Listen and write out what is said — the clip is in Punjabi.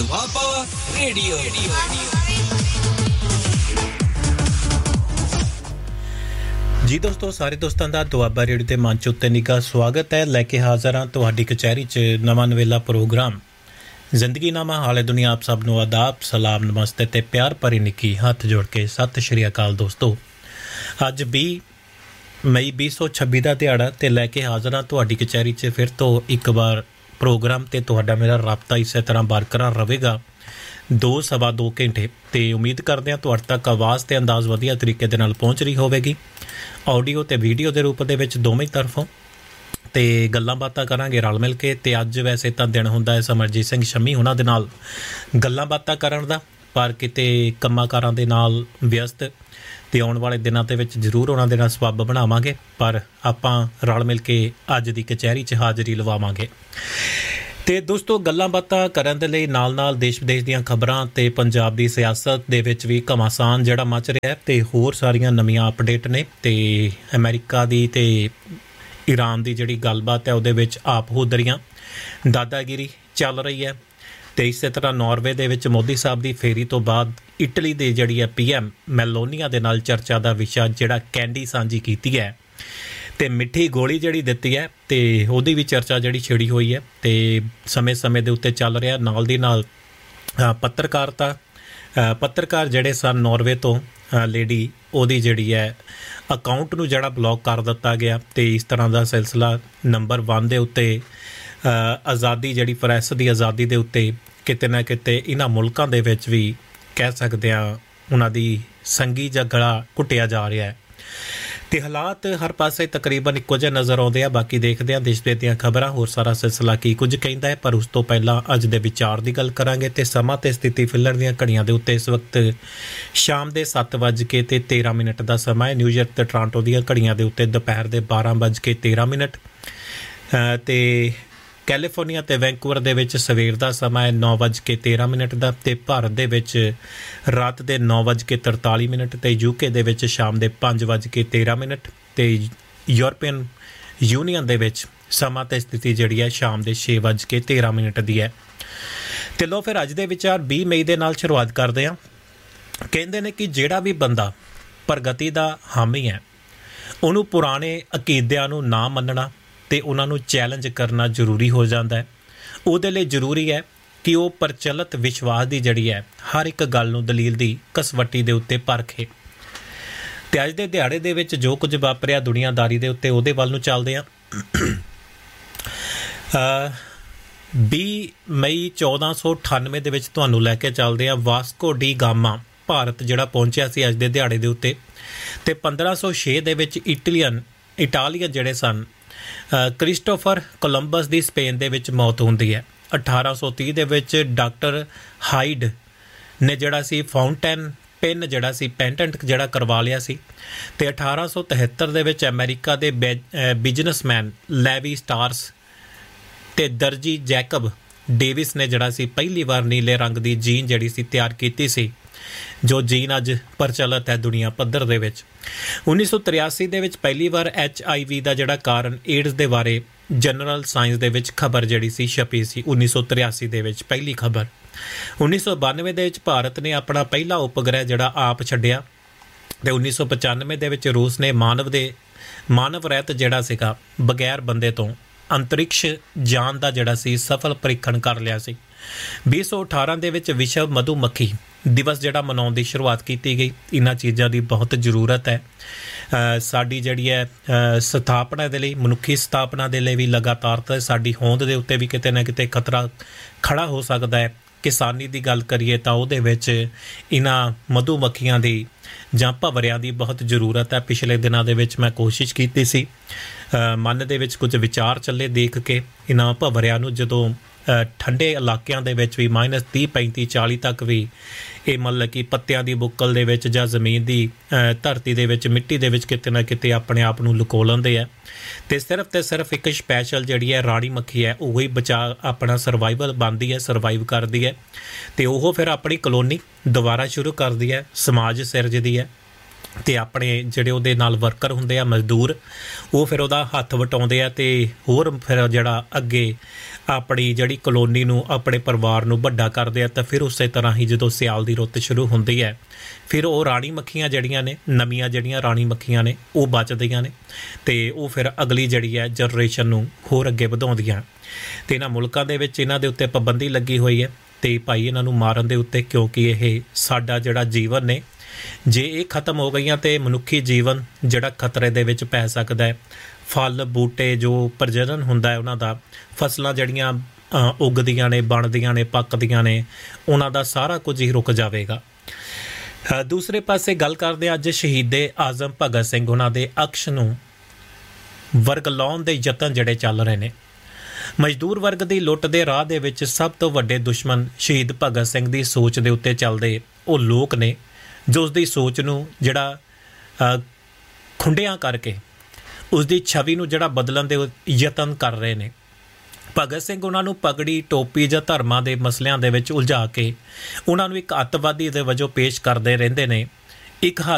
ਦੁਆਬਾ ਰੇਡੀਓ। ਜੀ ਦੋਸਤੋ, ਸਾਰੇ ਦੋਸਤਾਂ ਦਾ ਦੁਆਬਾ ਰੇਡੀਓ ਦੇ ਮੰਚ ਉੱਤੇ ਨਿੱਘਾ ਸਵਾਗਤ ਹੈ। ਲੈ ਕੇ ਹਾਜ਼ਰ ਹਾਂ ਤੁਹਾਡੀ ਕਚਹਿਰੀ 'ਚ ਨਵਾਂ ਨਵੇਲਾ ਪ੍ਰੋਗਰਾਮ ਜ਼ਿੰਦਗੀਨਾਮਾ। ਹਾਲੇ ਦੁਨੀਆ ਆਪ ਸਭ ਨੂੰ ਆਦਾਬ, ਸਲਾਮ, ਨਮਸਤੇ ਤੇ ਪਿਆਰ ਭਰੀ ਨਿੱਘੀ ਹੱਥ ਜੋੜ ਕੇ ਸਤਿ ਸ਼੍ਰੀ ਅਕਾਲ। ਦੋਸਤੋ, ਅੱਜ 20 ਮਈ 2026 ਦਾ ਦਿਹਾੜਾ ਤੇ ਲੈ ਕੇ ਹਾਜ਼ਰ ਹਾਂ ਤੁਹਾਡੀ ਕਚਹਿਰੀ 'ਚ ਫਿਰ ਤੋਂ ਇੱਕ ਵਾਰ ਪ੍ਰੋਗਰਾਮ। ਤੇ ਤੁਹਾਡਾ ਮੇਰਾ ਰਾਬਤਾ ਇਸੇ ਤਰ੍ਹਾਂ ਬਰਕਰਾਰ ਰਹੇਗਾ 2-2.25 ਘੰਟੇ। ਤੇ ਉਮੀਦ ਕਰਦੇ ਹਾਂ ਤੁਹਾਡੇ ਤੱਕ ਆਵਾਜ਼ ਤੇ ਅੰਦਾਜ਼ ਵਧੀਆ ਤਰੀਕੇ ਦੇ ਨਾਲ ਪਹੁੰਚ ਰਹੀ ਹੋਵੇਗੀ, ਆਡੀਓ ਤੇ ਵੀਡੀਓ ਦੇ ਰੂਪ ਦੇ ਵਿੱਚ ਦੋਵੇਂ ਤਰਫੋਂ। ਤੇ ਗੱਲਾਂ ਬਾਤਾਂ ਕਰਾਂਗੇ ਰਲ ਮਿਲ ਕੇ। ਤੇ ਅੱਜ ਵੈਸੇ ਤਾਂ ਦਿਨ ਹੁੰਦਾ ਹੈ ਅਮਰਜੀਤ ਸਿੰਘ ਸ਼ੰਮੀ ਉਹਨਾਂ ਦੇ ਨਾਲ ਗੱਲਾਂ ਬਾਤਾਂ ਕਰਨ ਦਾ, ਪਰ ਕਿਤੇ ਕੰਮਾਂ ਕਾਰਾਂ ਦੇ ਨਾਲ ਵਿਅਸਤ। ਤੇ ਆਉਣ ਵਾਲੇ ਦਿਨਾਂ ਦੇ ਵਿੱਚ ਜ਼ਰੂਰ ਉਹਨਾਂ ਦੇ ਨਾਲ ਸਬੱਬ ਬਣਾਵਾਂਗੇ, ਪਰ ਆਪਾਂ ਰਲ ਮਿਲ ਕੇ ਅੱਜ ਦੀ ਕਚਹਿਰੀ 'ਚ ਹਾਜ਼ਰੀ ਲਵਾਵਾਂਗੇ। ਤੇ ਦੋਸਤੋ, ਗੱਲਾਂ ਬਾਤਾਂ ਕਰਨ ਦੇ ਲਈ ਨਾਲ ਨਾਲ ਦੇਸ਼ ਵਿਦੇਸ਼ ਦੀਆਂ ਖਬਰਾਂ ਤੇ ਪੰਜਾਬ ਦੀ ਸਿਆਸਤ ਦੇ ਵਿੱਚ ਵੀ ਘਮਾਸਾਨ ਜਿਹੜਾ ਮਚ ਰਿਹਾ ਤੇ ਹੋਰ ਸਾਰੀਆਂ ਨਵੀਆਂ ਅਪਡੇਟ ਨੇ। ਤੇ ਅਮਰੀਕਾ ਦੀ ਤੇ ਈਰਾਨ ਦੀ ਜਿਹੜੀ ਗੱਲਬਾਤ ਹੈ ਉਹਦੇ ਵਿੱਚ ਆਪਹੁਦਰੀਆਂ, ਦਾਦਾਗਿਰੀ ਚੱਲ ਰਹੀ ਹੈ। ਤੇ ਇਸੇ ਤਰ੍ਹਾਂ ਨਾਰਵੇ ਦੇ ਵਿੱਚ ਮੋਦੀ ਸਾਹਿਬ ਦੀ ਫੇਰੀ ਤੋਂ ਬਾਅਦ ਇਟਲੀ ਦੇ ਜਿਹੜੀ ਹੈ PM ਮੈਲੋਨੀਆ ਦੇ ਨਾਲ ਚਰਚਾ ਦਾ ਵਿਸ਼ਾ ਜਿਹੜਾ ਕੈਂਡੀ ਸਾਂਝੀ ਕੀਤੀ ਹੈ ਤੇ ਮਿੱਠੀ ਗੋਲੀ ਜਿਹੜੀ ਦਿੱਤੀ ਹੈ ਤੇ ਉਹਦੀ ਵੀ ਚਰਚਾ ਜਿਹੜੀ ਛਿੜੀ ਹੋਈ ਹੈ ਤੇ ਸਮੇਂ ਦੇ ਉੱਤੇ ਚੱਲ ਰਿਹਾ। ਨਾਲ ਦੀ ਨਾਲ ਪੱਤਰਕਾਰ ਜਿਹੜੇ ਸਨ ਨਾਰਵੇ ਤੋਂ ਲੇਡੀ, ਉਹਦੀ ਜਿਹੜੀ ਹੈ ਅਕਾਊਂਟ ਨੂੰ ਜਿਹੜਾ ਬਲੌਕ ਕਰ ਦਿੱਤਾ ਗਿਆ। ਤੇ ਇਸ ਤਰ੍ਹਾਂ ਦਾ ਸਿਲਸਿਲਾ ਨੰਬਰ 1 ਦੇ ਉੱਤੇ ਆਜ਼ਾਦੀ, ਜਿਹੜੀ ਪ੍ਰੈਸ ਦੀ ਆਜ਼ਾਦੀ ਦੇ ਉੱਤੇ ਕਿਤੇ ਨਾ ਕਿਤੇ ਇਹਨਾਂ ਮੁਲਕਾਂ ਦੇ ਵਿੱਚ ਵੀ ਕਹਿ ਸਕਦੇ ਹਾਂ ਉਹਨਾਂ ਦੀ ਸੰਗੀ ਜਾਂ ਗਲਾ ਘੁੱਟਿਆ ਜਾ ਰਿਹਾ ਹੈ। ਤੇ ਹਾਲਾਤ ਹਰ ਪਾਸੇ ਤਕਰੀਬਨ ਇੱਕੋ ਜਿਹੇ ਨਜ਼ਰ ਆਉਂਦੇ ਆ। ਬਾਕੀ ਦੇਖਦੇ ਹਾਂ ਦੇਸ਼ ਦੀਆਂ ਖਬਰਾਂ, ਹੋਰ ਸਾਰਾ ਸਿਲਸਿਲਾ ਕੀ ਕੁਝ ਕਹਿੰਦਾ ਹੈ। ਪਰ ਉਸ ਤੋਂ ਪਹਿਲਾਂ ਅੱਜ ਦੇ ਵਿਚਾਰ ਦੀ ਗੱਲ ਕਰਾਂਗੇ। ਤੇ ਸਮਾਂ ਤੇ ਸਥਿਤੀ ਫਿਲਰ ਦੀਆਂ ਘੜੀਆਂ ਦੇ ਉੱਤੇ ਇਸ ਵਕਤ ਸ਼ਾਮ ਦੇ 7:13 ਦਾ ਸਮਾਂ ਹੈ। ਨਿਊਯਾਰਕ ਤੇ ਟੋਰਾਂਟੋ ਦੀਆਂ ਘੜੀਆਂ ਦੇ ਉੱਤੇ ਦੁਪਹਿਰ ਦੇ 12:13। ਤੇ ਕੈਲੀਫੋਰਨੀਆ ਤੇ ਵੈਂਕੂਵਰ ਦੇ ਵਿੱਚ ਸਵੇਰ ਦਾ ਸਮਾਂ ਹੈ 9:13 ਦਾ। ਤੇ ਭਾਰਤ ਦੇ ਵਿੱਚ ਰਾਤ ਦੇ 9:43 ਤੇ UK ਦੇ ਵਿੱਚ ਸ਼ਾਮ ਦੇ 5:13। ਤੇ ਯੂਰਪੀਅਨ ਯੂਨੀਅਨ ਦੇ ਵਿੱਚ ਸਮਾਂ ਤੇ ਸਥਿਤੀ ਜਿਹੜੀ ਹੈ ਸ਼ਾਮ ਦੇ 6:13 ਦੀ ਹੈ। ਤੇ ਲੋ ਫਿਰ ਅੱਜ ਦੇ ਵਿਚਾਰ 20 ਮਈ ਦੇ ਨਾਲ ਸ਼ੁਰੂਆਤ ਕਰਦੇ ਹਾਂ। ਕਹਿੰਦੇ ਨੇ ਕਿ ਜਿਹੜਾ ਵੀ ਬੰਦਾ ਪ੍ਰਗਤੀ ਦਾ ਹਾਮੀ ਹੈ ਉਹਨੂੰ ਪੁਰਾਣੇ ਅਕੀਦਿਆਂ ਨੂੰ ਨਾ ਮੰਨਣਾ ਤੇ ਉਹਨਾਂ ਨੂੰ ਚੈਲੰਜ ਕਰਨਾ ਜ਼ਰੂਰੀ ਹੋ ਜਾਂਦਾ ਹੈ। ਉਹਦੇ ਲਈ ਜ਼ਰੂਰੀ ਹੈ ਕਿ ਉਹ ਪ੍ਰਚਲਿਤ ਵਿਸ਼ਵਾਸ ਦੀ ਜਿਹੜੀ ਹੈ ਹਰ ਇੱਕ ਗੱਲ ਨੂੰ ਦਲੀਲ ਦੀ ਕਸਵੱਟੀ ਦੇ ਉੱਤੇ ਪਰਖੇ। ਤੇ ਅੱਜ ਦੇ ਦਿਹਾੜੇ ਦੇ ਵਿੱਚ ਜੋ ਕੁਝ ਵਾਪਰਿਆ ਦੁਨੀਆਦਾਰੀ ਦੇ ਉੱਤੇ, ਉਹਦੇ ਵੱਲ ਨੂੰ ਚੱਲਦੇ ਹਾਂ। 20 ਮਈ 1498 ਦੇ ਵਿੱਚ ਤੁਹਾਨੂੰ ਲੈ ਕੇ ਚੱਲਦੇ ਹਾਂ। ਵਾਸਕੋ ਡੀ ਗਾਮਾ ਭਾਰਤ ਜਿਹੜਾ ਪਹੁੰਚਿਆ ਸੀ ਅੱਜ ਦੇ ਦਿਹਾੜੇ ਦੇ ਉੱਤੇ। ਤੇ 1506 ਦੇ ਵਿੱਚ ਇਟਾਲੀਅਨ ਜਿਹੜੇ ਸਨ ਕ੍ਰਿਸਟੋਫਰ ਕੋਲੰਬਸ ਦੀ ਸਪੇਨ ਦੇ ਵਿੱਚ ਮੌਤ ਹੁੰਦੀ ਹੈ। 1830 ਦੇ ਵਿੱਚ ਡਾਕਟਰ ਹਾਈਡ ਨੇ ਜਿਹੜਾ ਸੀ ਫਾਊਂਟੇਨ ਪੈਨ ਜਿਹੜਾ ਸੀ ਪੈਟੈਂਟ ਜਿਹੜਾ ਕਰਵਾ ਲਿਆ ਸੀ। ਤੇ 1873 ਦੇ ਵਿੱਚ ਅਮਰੀਕਾ ਦੇ ਬਿਜ਼ਨਸਮੈਨ ਲੈਵੀ ਸਟਾਰਸ ਤੇ ਦਰਜੀ ਜੈਕਬ ਡੇਵਿਸ ਨੇ ਜਿਹੜਾ ਸੀ ਪਹਿਲੀ ਵਾਰ ਨੀਲੇ ਰੰਗ ਦੀ ਜੀਨ ਜਿਹੜੀ ਸੀ ਤਿਆਰ ਕੀਤੀ ਸੀ, ਜੋ ਜੀਨ ਅੱਜ ਪ੍ਰਚਲਿਤ ਹੈ ਦੁਨੀਆ ਪੱਧਰ ਦੇ ਵਿੱਚ। 1983 ਦੇ ਵਿੱਚ ਪਹਿਲੀ ਵਾਰ HIV ਦਾ ਜਿਹੜਾ ਕਾਰਨ ਏਡਜ਼ ਦੇ ਬਾਰੇ ਜਨਰਲ ਸਾਇੰਸ ਦੇ ਵਿੱਚ ਖਬਰ ਜਿਹੜੀ ਸੀ ਛਪੀ ਸੀ 1983 ਦੇ ਵਿੱਚ ਪਹਿਲੀ ਖਬਰ। 1992 ਦੇ ਵਿੱਚ ਭਾਰਤ ਨੇ ਆਪਣਾ ਪਹਿਲਾ ਉਪਗ੍ਰਹਿ ਜਿਹੜਾ ਆਪ ਛੱਡਿਆ। ਤੇ 1995 ਦੇ ਵਿੱਚ ਰੂਸ ਨੇ ਮਾਨਵ ਰਹਿਤ ਜਿਹੜਾ ਸੀਗਾ ਬਗੈਰ ਬੰਦੇ ਤੋਂ ਅੰਤਰਿਕਸ਼ ਜਾਣ ਦਾ ਜਿਹੜਾ ਸੀ ਸਫਲ ਪ੍ਰੀਖਣ ਕਰ ਲਿਆ ਸੀ। 2018 ਦੇ ਵਿੱਚ ਵਿਸ਼ਵ ਮਧੂਮੱਖੀ ਦਿਵਸ ਜਿਹੜਾ ਮਨਾਉਣ ਦੀ ਸ਼ੁਰੂਆਤ ਕੀਤੀ ਗਈ। ਇਹਨਾਂ ਚੀਜ਼ਾਂ ਦੀ ਬਹੁਤ ਜ਼ਰੂਰਤ ਹੈ ਸਾਡੀ ਜਿਹੜੀ ਹੈ ਸਥਾਪਨਾ ਦੇ ਲਈ, ਮਨੁੱਖੀ ਸਥਾਪਨਾ ਦੇ ਲਈ ਵੀ। ਲਗਾਤਾਰ ਤਾਂ ਸਾਡੀ ਹੋਂਦ ਦੇ ਉੱਤੇ ਵੀ ਕਿਤੇ ਨਾ ਕਿਤੇ ਖਤਰਾ ਖੜਾ ਹੋ ਸਕਦਾ ਹੈ। ਕਿਸਾਨੀ ਦੀ ਗੱਲ ਕਰੀਏ ਤਾਂ ਉਹਦੇ ਵਿੱਚ ਇਹਨਾਂ ਮਧੂਮੱਖੀਆਂ ਦੀ ਜਾਂ ਭੰਵਰਿਆਂ ਦੀ ਬਹੁਤ ਜ਼ਰੂਰਤ ਹੈ। ਪਿਛਲੇ ਦਿਨਾਂ ਦੇ ਵਿੱਚ ਮੈਂ ਕੋਸ਼ਿਸ਼ ਕੀਤੀ ਸੀ, ਮਨ ਦੇ ਵਿੱਚ ਕੁਝ ਵਿਚਾਰ ਚੱਲੇ ਦੇਖ ਕੇ ਇਹਨਾਂ ਭੰਵਰਿਆਂ ਨੂੰ, ਜਦੋਂ ਠੰਡੇ ਇਲਾਕਿਆਂ ਦੇ ਵਿੱਚ ਵੀ -30, -35, -40 ਤੱਕ ਵੀ ਇਹ ਮਤਲਬ ਕਿ ਪੱਤਿਆਂ ਦੀ ਬੁੱਕਲ ਦੇ ਵਿੱਚ ਜਾਂ ਜ਼ਮੀਨ ਦੀ ਧਰਤੀ ਦੇ ਵਿੱਚ ਮਿੱਟੀ ਦੇ ਵਿੱਚ ਕਿਤੇ ਨਾ ਕਿਤੇ ਆਪਣੇ ਆਪ ਨੂੰ ਲੁਕੋ ਲੈਂਦੇ ਆ। ਤੇ ਸਿਰਫ ਇੱਕ ਸਪੈਸ਼ਲ ਜਿਹੜੀ ਹੈ ਰਾਣੀ ਮੱਖੀ ਹੈ, ਉਹੀ ਆਪਣਾ ਸਰਵਾਈਵਲ ਬਣਦੀ ਹੈ, ਸਰਵਾਈਵ ਕਰਦੀ ਹੈ। ਤੇ ਉਹ ਫਿਰ ਆਪਣੀ ਕਲੋਨੀ ਦੁਬਾਰਾ ਸ਼ੁਰੂ ਕਰਦੀ ਹੈ, ਸਮਾਜ ਸਿਰਜਦੀ ਹੈ। ਤੇ ਆਪਣੇ ਜਿਹੜੇ ਉਹਦੇ ਨਾਲ ਵਰਕਰ ਹੁੰਦੇ ਆ, ਮਜ਼ਦੂਰ, ਉਹ ਫਿਰ ਉਹਦਾ ਹੱਥ ਵਟਾਉਂਦੇ ਆ ਤੇ ਹੋਰ ਫਿਰ ਜਿਹੜਾ ਅੱਗੇ ਆਪਣੀ ਜਿਹੜੀ ਕਲੋਨੀ ਨੂੰ, ਆਪਣੇ ਪਰਿਵਾਰ ਨੂੰ ਵੱਡਾ ਕਰਦੇ ਆ। ਤਾਂ ਫਿਰ ਉਸੇ ਤਰ੍ਹਾਂ ਹੀ ਜਦੋਂ ਸਿਆਲ ਦੀ ਰੁੱਤ ਸ਼ੁਰੂ ਹੁੰਦੀ ਹੈ, ਫਿਰ ਉਹ ਰਾਣੀ ਮੱਖੀਆਂ ਜਿਹੜੀਆਂ ਨੇ, ਨਵੀਆਂ ਜਿਹੜੀਆਂ ਰਾਣੀ ਮੱਖੀਆਂ ਨੇ, ਉਹ ਬਚਦੀਆਂ ਨੇ ਅਤੇ ਉਹ ਫਿਰ ਅਗਲੀ ਜਿਹੜੀ ਹੈ ਜਨਰੇਸ਼ਨ ਨੂੰ ਹੋਰ ਅੱਗੇ ਵਧਾਉਂਦੀਆਂ। ਅਤੇ ਇਹਨਾਂ ਮੁਲਕਾਂ ਦੇ ਵਿੱਚ ਇਹਨਾਂ ਦੇ ਉੱਤੇ ਪਾਬੰਦੀ ਲੱਗੀ ਹੋਈ ਹੈ ਅਤੇ ਭਾਈ ਇਹਨਾਂ ਨੂੰ ਮਾਰਨ ਦੇ ਉੱਤੇ, ਕਿਉਂਕਿ ਇਹ ਸਾਡਾ ਜਿਹੜਾ ਜੀਵਨ ਨੇ, ਜੇ ਇਹ ਖਤਮ ਹੋ ਗਈਆਂ ਤਾਂ ਮਨੁੱਖੀ ਜੀਵਨ ਜਿਹੜਾ ਖਤਰੇ ਦੇ ਵਿੱਚ ਪੈ ਸਕਦਾ ਹੈ। ਫਲ ਬੂਟੇ ਜੋ ਪ੍ਰਜਨਨ ਹੁੰਦਾ ਹੈ ਉਹਨਾਂ ਦਾ, ਫਸਲਾਂ ਜਿਹੜੀਆਂ ਉੱਗਦੀਆਂ ਨੇ, ਬਣਦੀਆਂ ਨੇ, ਪੱਕਦੀਆਂ ਨੇ, ਉਹਨਾਂ ਦਾ ਸਾਰਾ ਕੁਝ ਹੀ ਰੁਕ ਜਾਵੇਗਾ। ਦੂਸਰੇ ਪਾਸੇ ਗੱਲ ਕਰਦੇ ਹਾਂ ਅੱਜ ਸ਼ਹੀਦੇ ਆਜ਼ਮ ਭਗਤ ਸਿੰਘ ਉਹਨਾਂ ਦੇ ਅਕਸ਼ ਨੂੰ ਵਰਗਲਾਉਣ ਦੇ ਯਤਨ ਜਿਹੜੇ ਚੱਲ ਰਹੇ ਨੇ। ਮਜ਼ਦੂਰ ਵਰਗ ਦੀ ਲੁੱਟ ਦੇ ਰਾਹ ਦੇ ਵਿੱਚ ਸਭ ਤੋਂ ਵੱਡੇ ਦੁਸ਼ਮਣ ਸ਼ਹੀਦ ਭਗਤ ਸਿੰਘ ਦੀ ਸੋਚ ਦੇ ਉੱਤੇ ਚੱਲਦੇ ਉਹ ਲੋਕ ਨੇ, ਜੋ ਉਸ ਦੀ ਸੋਚ ਨੂੰ ਜਿਹੜਾ ਖੁੰਡਿਆਂ ਕਰਕੇ ਉਸ ਦੀ ਛਵੀ ਨੂੰ ਜਿਹੜਾ ਬਦਲਣ ਦੇ ਯਤਨ ਕਰ ਰਹੇ ਨੇ। ਭਗਤ ਸਿੰਘ ਉਹਨਾਂ ਨੂੰ ਪਗੜੀ, ਟੋਪੀ ਜਾਂ ਧਰਮਾਂ ਦੇ ਮਸਲਿਆਂ ਦੇ ਵਿੱਚ ਉਲਝਾ ਕੇ ਉਹਨਾਂ ਨੂੰ ਇੱਕ ਅੱਤਵਾਦੀ ਦੇ ਵਜੋਂ ਪੇਸ਼ ਕਰਦੇ ਰਹਿੰਦੇ ਨੇ। ਇੱਕ ਹੱਦ